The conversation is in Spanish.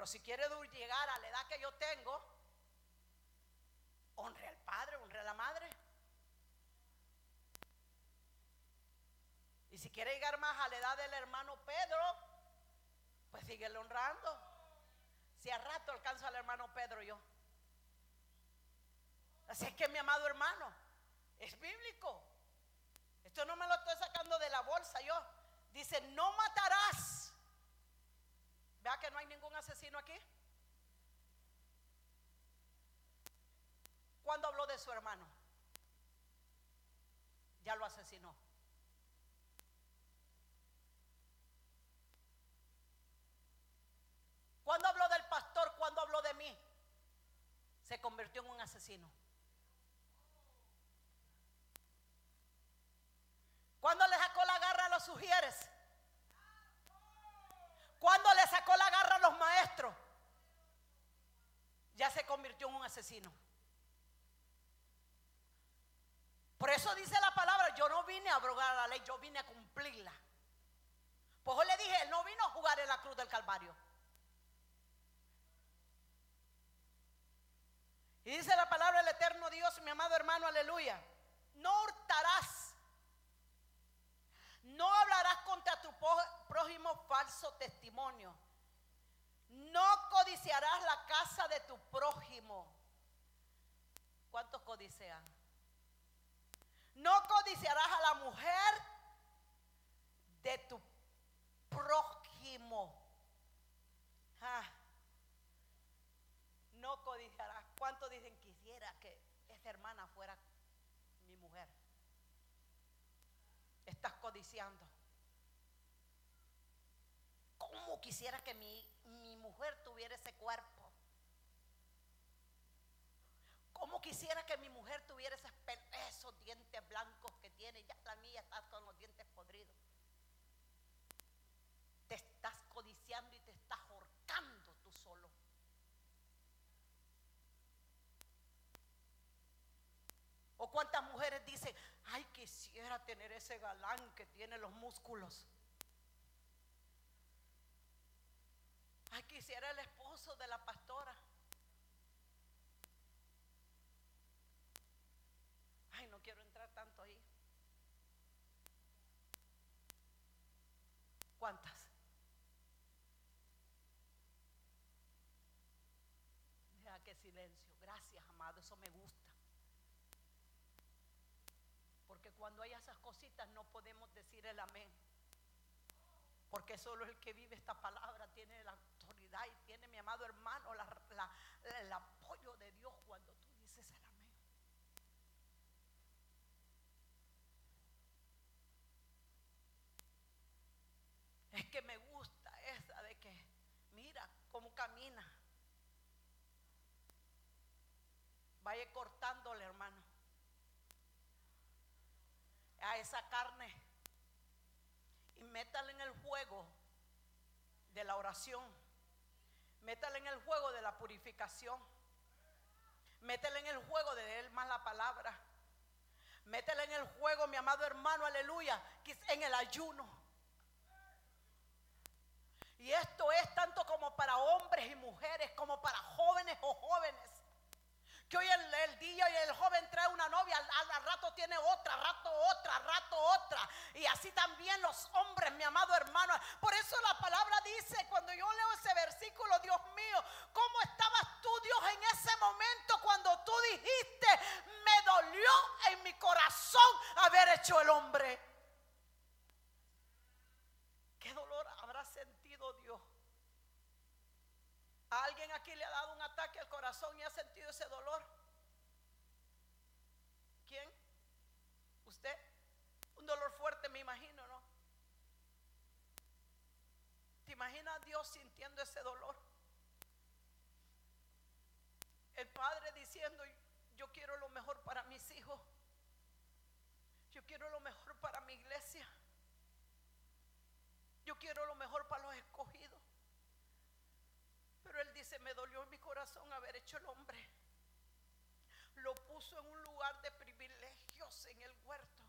Pero si quiere llegar a la edad que yo tengo, honre al padre, honre a la madre. Y si quiere llegar más a la edad del hermano Pedro, pues síguele honrando. Si a rato alcanzo al hermano Pedro yo. Así es que mi amado hermano, es bíblico. Esto no me lo estoy sacando de la bolsa yo. Dice, no matarás. Vea que no hay ningún asesino aquí. ¿Cuándo habló de su hermano? Ya lo asesinó. ¿Cuándo habló del pastor? ¿Cuándo habló de mí? Se convirtió en un asesino. ¿Cuándo le sacó la garra a los sugieres? ¿Cuándo le sacó la garra a los maestros? Ya se convirtió en un asesino. Por eso dice la palabra, yo no vine a abrogar la ley, yo vine a cumplirla. Pues hoy le dije, él no vino a jugar en la cruz del Calvario. Y dice la palabra del eterno Dios, mi amado hermano, aleluya. No hurtarás. No hablarás contra tu prójimo falso testimonio. No codiciarás la casa de tu prójimo. ¿Cuántos codician? No codiciarás a la mujer de tu prójimo. No codiciarás. ¿Cuántos dicen quisiera que esa hermana fuera mi mujer? Estás codiciando. ¿Cómo quisiera que mi mujer tuviera ese cuerpo? ¿Cómo quisiera que mi mujer tuviera esos dientes blancos que tiene? Ya la mía está con los dientes podridos. Te estás codiciando y te estás ahorcando tú solo. ¿O cuántas mujeres dicen, ay, quisiera tener ese galán que tiene los músculos? Ay, quisiera el esposo de la pastora. Ay, no quiero entrar tanto ahí. ¿Cuántas? Deja que silencio. Gracias, amado, eso me gusta. Porque cuando hay esas cositas no podemos decir el amén. Porque solo el que vive esta palabra tiene la autoridad y tiene, mi amado hermano, el apoyo de Dios cuando tú dices el amén. Es que me gusta esa de que, mira cómo camina. Vaya cortándole, hermano, a esa carne y métale en el juego de la oración, métale en el juego de la purificación, métele en el juego de leer más la palabra, métele en el juego, mi amado hermano, aleluya, en el ayuno. Y esto es tanto como para hombres y mujeres, como para jóvenes o jóvenes. Que hoy el día y el joven trae una novia, al rato tiene otra, rato otra. Y así también los hombres, mi amado hermano. Por eso la palabra dice, cuando yo leo ese versículo, Dios mío, ¿cómo estabas tú, Dios, en ese momento cuando tú dijiste, me dolió en mi corazón haber hecho el hombre? ¿Qué dolor habrá sentido Dios? ¿A alguien aquí le ha dado un ataque al corazón y ha sentido ese dolor? ¿Quién? ¿Usted? Un dolor fuerte, me imagino, ¿no? ¿Te imaginas a Dios sintiendo ese dolor? El padre diciendo, yo quiero lo mejor para mis hijos. Yo quiero lo mejor para mi iglesia. Yo quiero lo mejor para los escogidos. Pero él dice, me dolió en mi corazón haber hecho el hombre. Lo puso en un lugar de privilegios en el huerto.